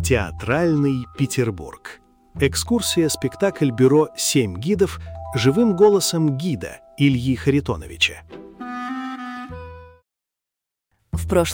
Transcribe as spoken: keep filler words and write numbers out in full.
Театральный Петербург. Экскурсия-спектакль бюро «Семь гидов» живым голосом гида Ильи Харитоновича. В прошлом